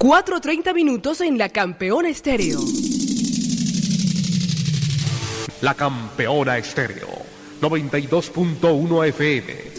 4:30 minutos en La Campeona Estéreo. La Campeona Estéreo, 92.1 FM.